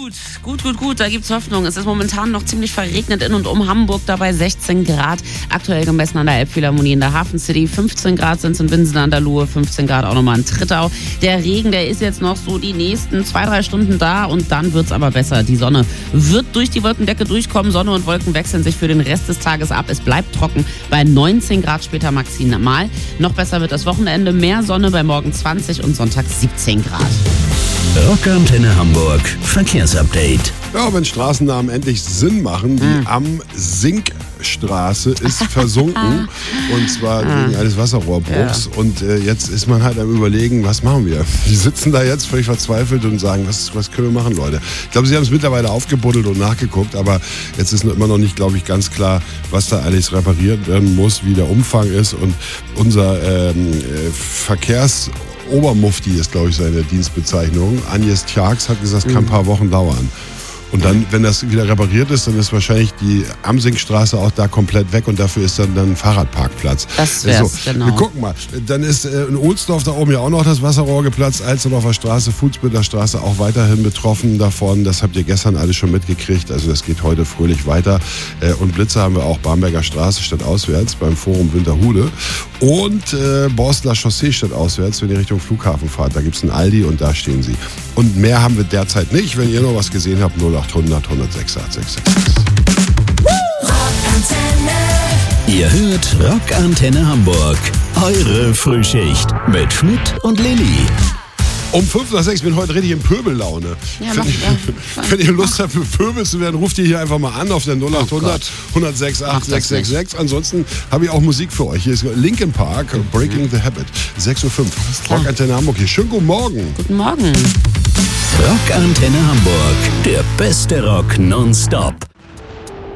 Gut. Da gibt's Hoffnung. Es ist momentan noch ziemlich verregnet in und um Hamburg, dabei 16 Grad. Aktuell gemessen an der Elbphilharmonie in der Hafen City. 15 Grad sind es in Winsen an der Luhe, 15 Grad auch nochmal in Trittau. Der Regen, der ist jetzt noch so die nächsten 2-3 Stunden da und dann wird's aber besser. Die Sonne wird durch die Wolkendecke durchkommen. Sonne und Wolken wechseln sich für den Rest des Tages ab. Es bleibt trocken bei 19 Grad später maximal. Noch besser wird das Wochenende. Mehr Sonne bei morgen 20 und Sonntag 17 Grad. Rockantenne Hamburg Verkehrsupdate. Ja, wenn Straßennamen endlich Sinn machen, die Am-Sink-Straße ist versunken und zwar wegen eines Wasserrohrbruchs und jetzt ist man halt am Überlegen, was machen wir? Die sitzen da jetzt völlig verzweifelt und sagen, was können wir machen, Leute? Ich glaube, sie haben es mittlerweile aufgebuddelt und nachgeguckt, aber jetzt ist immer noch nicht, glaube ich, ganz klar, was da alles repariert werden muss, wie der Umfang ist und unser Obermufti ist, glaube ich, seine Dienstbezeichnung. Agnes Tjax hat gesagt, es kann ein paar Wochen dauern. Und dann, wenn das wieder repariert ist, dann ist wahrscheinlich die Amsinkstraße auch da komplett weg und dafür ist dann ein Fahrradparkplatz. Das wär's, genau. Wir gucken mal. Dann ist in Ohlsdorf da oben ja auch noch das Wasserrohr geplatzt. Alsterdorfer Straße, Fuhlsbütteler Straße auch weiterhin betroffen davon. Das habt ihr gestern alles schon mitgekriegt. Also das geht heute fröhlich weiter. Und Blitze haben wir auch Barmberger Straße statt auswärts beim Forum Winterhude. Und Borstler Chaussee statt auswärts, wenn ihr Richtung Flughafen fahrt. Da gibt's einen Aldi und da stehen sie. Und mehr haben wir derzeit nicht. Wenn ihr noch was gesehen habt, 0800 106 866. Ihr hört Rockantenne Hamburg. Eure Frühschicht mit Schmidt und Lilly. Um 5 nach 6 bin ich heute richtig in Pöbellaune. Ja, wenn ihr Lust habt, für Pöbel zu werden, ruft ihr hier einfach mal an auf der 0800 106 8666. Ansonsten habe ich auch Musik für euch. Hier ist Linkin Park, Breaking the Habit. 6:05 Uhr. Rockantenne Hamburg hier. Schönen guten Morgen. Guten Morgen. Rockantenne Hamburg. Der beste Rock nonstop.